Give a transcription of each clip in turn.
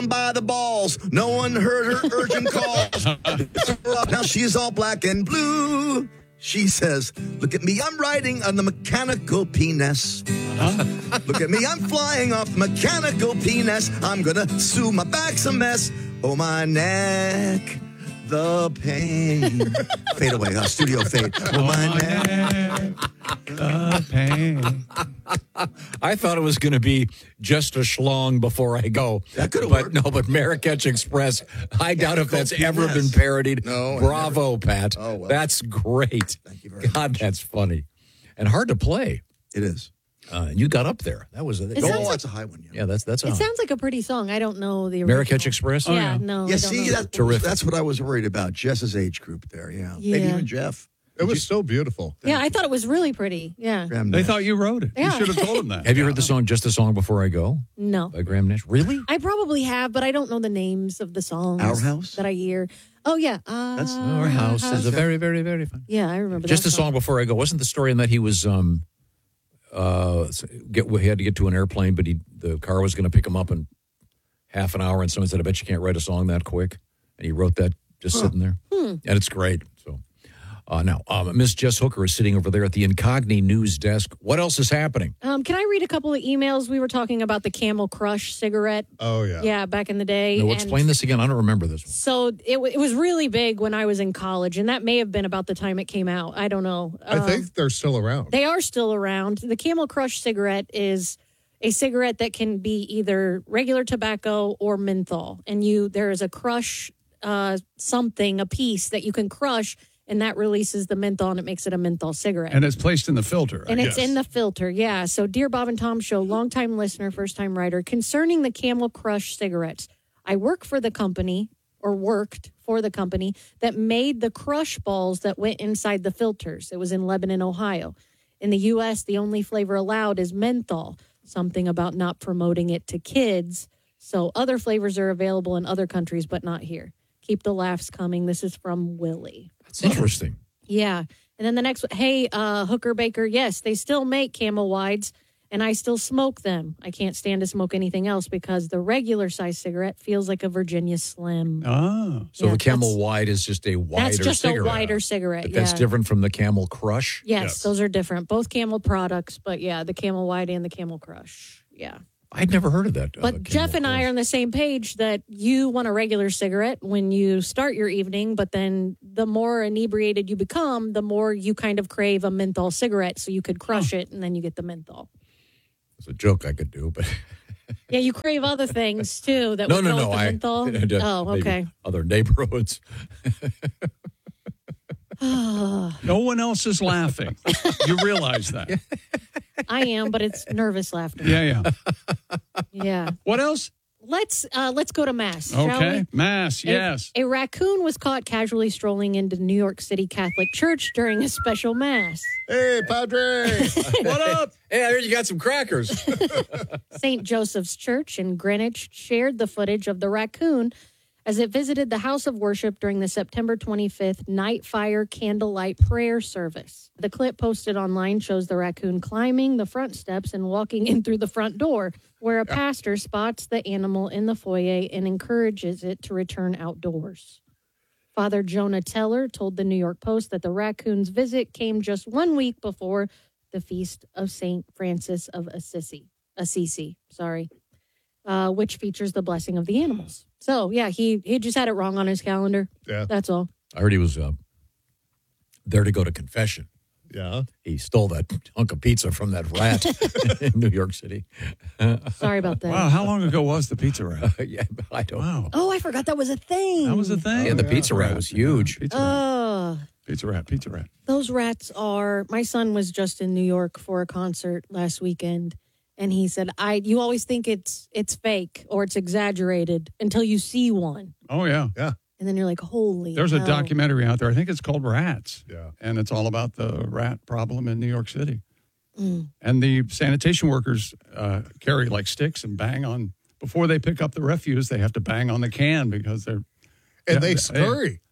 by the balls. No one heard her urgent calls. Now she's all black and blue. She says, look at me, I'm riding on the mechanical penis. Look at me, I'm flying off the mechanical penis. I'm gonna sue, my back's a mess. Oh, my neck, the pain. Fade away, studio fade. Oh, my neck, the pain. I thought it was going to be just a schlong before I go. That could have worked. No, but Marrakech Express, I doubt if that's ever been parodied. No, Bravo, Pat. Oh, well. That's great. Thank you very much. God, that's funny. And hard to play. It is. And you got up there. That was Oh, that's a high one. yeah, that's It sounds like a pretty song. I don't know the original. Marrakech Express? Yeah, Oh, yeah. no. Yeah, I don't see, know. Terrific. that's what I was worried about. Jess's age group there, yeah. Maybe Yeah. even Jeff. It was so beautiful. Yeah, I thought it was really pretty. Yeah. Graham They Nash. thought you wrote it. Yeah. You should have told them that. Have you heard the song Just a Song Before I Go No. by Graham Nash? Really? I probably have, but I don't know the names of the songs. Our House? That I hear. Oh, yeah. That's Our house is a very, very, very fun. Yeah, I remember Just that a song before I go. Wasn't the story in that he was he had to get to an airplane, but the car was going to pick him up in half an hour, and someone said, "I bet you can't write a song that quick," and he wrote that just sitting there, and it's great. So now, Miss Jess Hooker is sitting over there at the Incogni news desk. What else is happening? Can I read a couple of emails? We were talking about the Camel Crush cigarette. Oh, yeah. Yeah, back in the day. No, and explain this again. I don't remember this one. So it was really big when I was in college, and that may have been about the time it came out. I don't know. I think they're still around. They are still around. The Camel Crush cigarette is a cigarette that can be either regular tobacco or menthol. And there is a crush something, a piece that you can crush, and that releases the menthol, and it makes it a menthol cigarette. And it's placed in the filter. And it's in the filter, yeah. So, dear Bob and Tom Show, longtime listener, first-time writer, concerning the Camel Crush cigarettes, I worked for the company that made the crush balls that went inside the filters. It was in Lebanon, Ohio. In the U.S., the only flavor allowed is menthol, something about not promoting it to kids. So other flavors are available in other countries, but not here. Keep the laughs coming. This is from Willie. That's interesting. Yeah. And then the next one, hey, Hooker Baker, yes, they still make Camel Wides, and I still smoke them. I can't stand to smoke anything else because the regular size cigarette feels like a Virginia Slim. Oh. So Yeah, the Camel Wide is just a wider That's just cigarette. a wider cigarette. But that's yeah. different from the Camel Crush? Yes, those are different. Both Camel products, but yeah, the Camel Wide and the Camel Crush. Yeah. I'd never heard of that. But Jeff and I are on the same page that you want a regular cigarette when you start your evening, but then the more inebriated you become, the more you kind of crave a menthol cigarette. So you could crush it and then you get the menthol. It's a joke I could do, but... Yeah, you crave other things too. That would go with the menthol. Oh, okay. Other neighborhoods. No one else is laughing. You realize that. I am, but it's nervous laughter. Yeah. Yeah. What else? Let's go to Mass, shall Okay. we? Mass, yes. A raccoon was caught casually strolling into New York City Catholic Church during a special Mass. Hey, Padre. What up? Hey, I heard you got some crackers. St. Joseph's Church in Greenwich shared the footage of the raccoon as it visited the house of worship during the September 25th Night Fire Candlelight Prayer Service. The clip posted online shows the raccoon climbing the front steps and walking in through the front door, where a pastor spots the animal in the foyer and encourages it to return outdoors. Father Jonah Teller told the New York Post that the raccoon's visit came just 1 week before the feast of St. Francis of Assisi, which features the blessing of the animals. So, yeah, he just had it wrong on his calendar. Yeah. That's all. I heard he was there to go to confession. Yeah. He stole that hunk of pizza from that rat in New York City. Sorry about that. Wow, how long ago was the pizza rat? Yeah, I don't know. Wow. Oh, I forgot that was a thing. That was a thing. Yeah, the pizza rat was huge. Pizza rat. Oh, Pizza rat. those rats are... My son was just in New York for a concert last weekend, and he said, you always think it's fake or it's exaggerated until you see one. Oh, yeah. Yeah. And then you're like, holy There's a hell. documentary out there. I think it's called Rats. Yeah. And it's all about the rat problem in New York City. Mm. And the sanitation workers carry like sticks and bang on, before they pick up the refuse, they have to bang on the can because they're... And they scurry.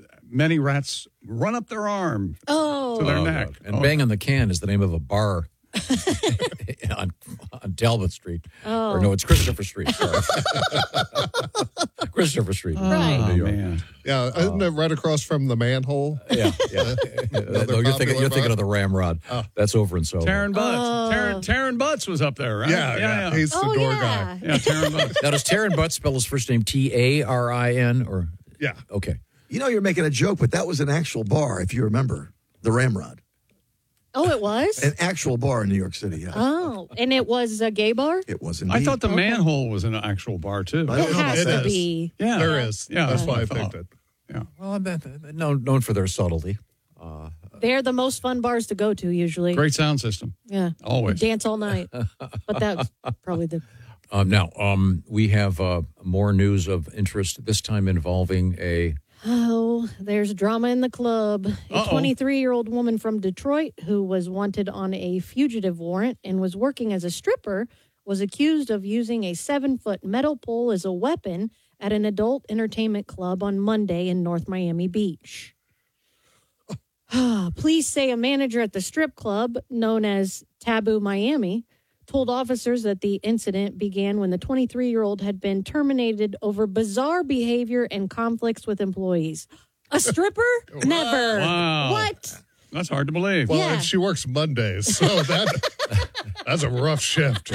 Many rats run up their arm Oh. to their neck. And Bang on the Can is the name of a bar on Talbot Street. Oh. Or no, it's Christopher Street. Sorry. Christopher Street. Right. Oh, New York. man. Yeah, isn't it right across from the manhole? Yeah. No, you're thinking of the Ramrod. That's over in Soho. Taryn Butts. Taryn Butts was up there, right? Yeah. He's the Oh, door yeah. guy. Yeah, Taryn Butts. Now, does Taryn Butts spell his first name Tarin or? Yeah. Okay. You know, you're making a joke, but that was an actual bar, if you remember, the Ramrod. Oh, it was? An actual bar in New York City, yeah. Oh, and it was a gay bar? It was indeed. I thought the manhole was an actual bar, too. I don't It know about has that. to be. Yeah. There is. Yeah, That's that's why I what I picked thought. it. Yeah. Well, known for their subtlety. They're the most fun bars to go to usually. Great sound system. Yeah. Always. Dance all night. But that's probably the. Now, we have more news of interest, this time involving a... Oh, there's drama in the club. A Uh-oh. 23-year-old woman from Detroit who was wanted on a fugitive warrant and was working as a stripper was accused of using a 7-foot metal pole as a weapon at an adult entertainment club on Monday in North Miami Beach. Police say a manager at the strip club, known as Taboo Miami, told officers that the incident began when the 23-year-old had been terminated over bizarre behavior and conflicts with employees. A stripper? Never. Wow. What? That's hard to believe. Well, Yeah. and she works Mondays, so that's a rough shift.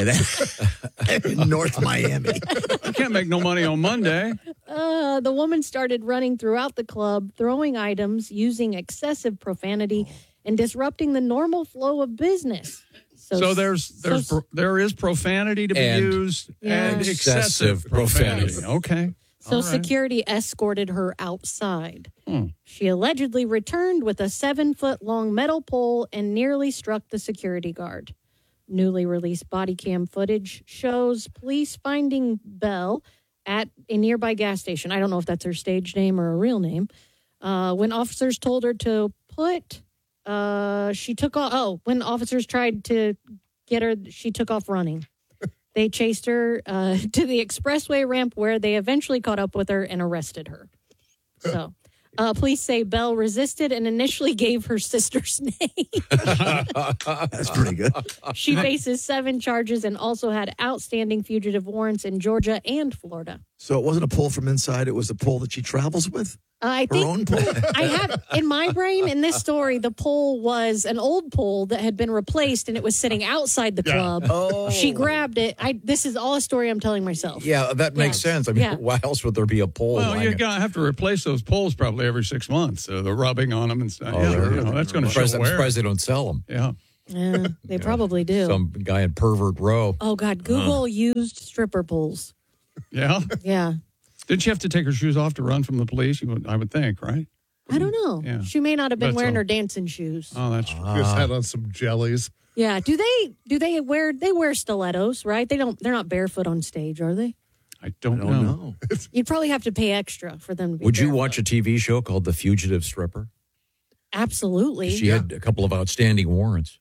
in North Miami. You can't make no money on Monday. The woman started running throughout the club, throwing items, using excessive profanity, and disrupting the normal flow of business. So there is profanity to be And- used and Yeah. excessive profanity. Yes. Okay. So All right. security escorted her outside. She allegedly returned with a 7-foot-long metal pole and nearly struck the security guard. Newly released body cam footage shows police finding Belle at a nearby gas station. I don't know if that's her stage name or a real name. When officers told her to put, she took off. Oh, when officers tried to get her, she took off running. They chased her to the expressway ramp where they eventually caught up with her and arrested her. So, police say Belle resisted and initially gave her sister's name. That's pretty good. She faces 7 charges and also had outstanding fugitive warrants in Georgia and Florida. So it wasn't a pull from inside, it was a pull that she travels with? I Her think own pull? I have in my brain in this story, the pole was an old pole that had been replaced and it was sitting outside the club. Oh. She grabbed it. This is all a story I'm telling myself. Yeah, that makes Yeah. sense. I mean, Yeah. why else would there be a pole? Well, lying you're going to have to replace those poles probably every 6 months. The rubbing on them and stuff. Oh, Yeah, really? you know, that's going to show I'm wear. surprised they don't sell them. Yeah. Yeah, they probably do. Some guy in Pervert Row. Oh, God. Google used stripper poles. Yeah. Yeah. Didn't she have to take her shoes off to run from the police? I would think, right? I don't know. Yeah. She may not have been That's wearing all. her dancing shoes. Oh, that's Just had on some jellies. Yeah. Do they wear stilettos, right? They're not barefoot on stage, are they? I don't Oh, know. no. You'd probably have to pay extra for them to be Would you barefoot. watch a TV show called The Fugitive Stripper? Absolutely. She had a couple of outstanding warrants.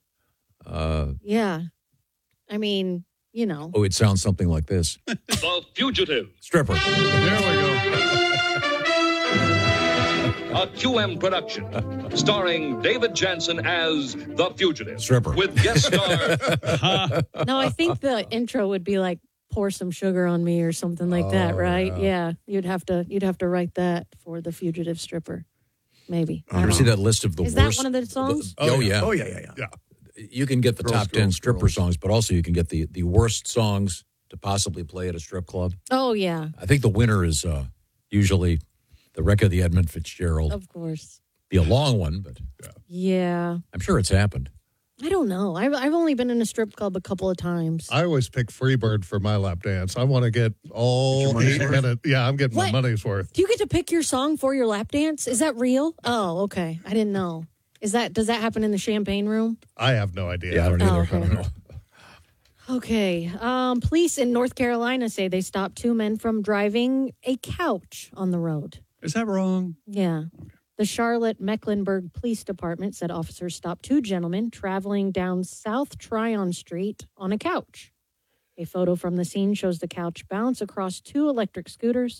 Yeah. I mean, you know. Oh, it sounds something like this. The Fugitive, Stripper. There we go. a QM production, starring David Jansen as The Fugitive. Stripper. With guest star No, I think the intro would be like pour some sugar on me or something like that, right? Yeah. You'd have to write that for the fugitive stripper. Maybe. I You ever don't see know. that list of the Is worst? that one of the songs? Oh, yeah. Oh, yeah. Yeah. You can get the Girls, top 10 girls, stripper girls. songs, but also you can get the worst songs to possibly play at a strip club. Oh, yeah. I think the winner is usually the Wreck of the Edmund Fitzgerald. Of course. Be a long one, but Yeah. I'm sure it's happened. I don't know. I've only been in a strip club a couple of times. I always pick Freebird for my lap dance. I want to get all money's 8 worth? minutes. Yeah, I'm getting What? my money's worth. Do you get to pick your song for your lap dance? Is that real? Oh, okay. I didn't know. Does that happen in the champagne room? I have no idea. Yeah, I don't either. okay. I don't know. Okay. Police in North Carolina say they stopped 2 men from driving a couch on the road. Is that wrong? Yeah. The Charlotte Mecklenburg Police Department said officers stopped 2 gentlemen traveling down South Tryon Street on a couch. A photo from the scene shows the couch bounce across 2 electric scooters.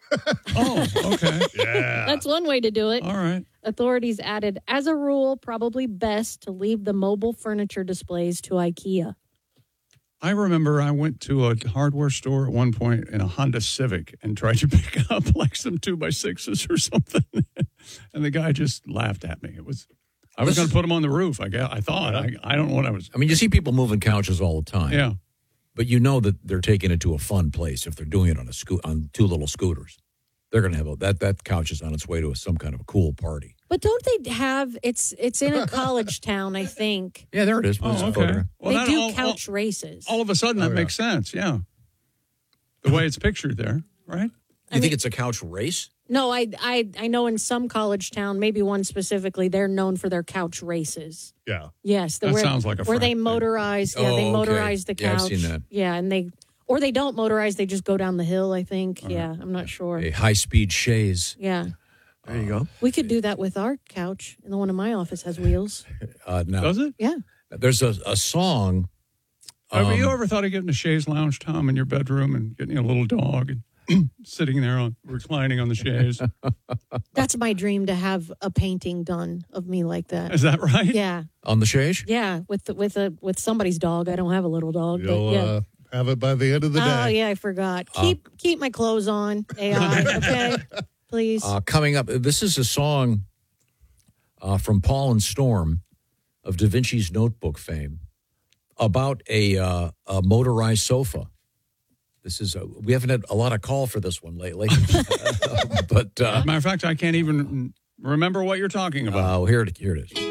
Oh, okay. Yeah. That's one way to do it. All right. Authorities added, as a rule, probably best to leave the mobile furniture displays to IKEA. I remember I went to a hardware store at one point in a Honda Civic and tried to pick up like some 2x6s or something. And the guy just laughed at me. I was going to put them on the roof. I thought. I don't know what I was. I mean, you see people moving couches all the time. Yeah. But you know that they're taking it to a fun place if they're doing it on two little scooters. They're going to have that couch is on its way to some kind of a cool party. But don't they have, it's in a college town, I think. Yeah, there it is. Oh, okay. Well, They that do couch races. all of a sudden, that makes sense. Yeah. The way it's pictured there, right? You think it's a couch race? No, I know in some college town, maybe one specifically, they're known for their couch races. Yeah. Yes, That sounds like a where they friend thing. motorize. Yeah, Oh, they okay. motorize the Yeah, I've couch. seen that. Yeah, and they don't motorize. They just go down the hill. I think. Yeah, I'm not sure. A high-speed chaise. Yeah, There you go. we could do that with our couch, and the one in my office has wheels. Now, Does it? Yeah. there's a song. Have you ever thought of getting a chaise lounge, Tom, in your bedroom and getting a little dog and sitting there reclining on the chaise? That's my dream, to have a painting done of me like that. Is that right? Yeah, On the chaise? yeah, with somebody's dog. I don't have a little dog, but You'll yeah. have it by the end of the day. Oh yeah, I forgot. Keep my clothes on, AI. Okay, please. Coming up, this is a song from Paul and Storm of Da Vinci's Notebook fame about a motorized sofa. This is we haven't had a lot of call for this one lately, but Matter of fact, I can't even remember what you're talking about. here it is.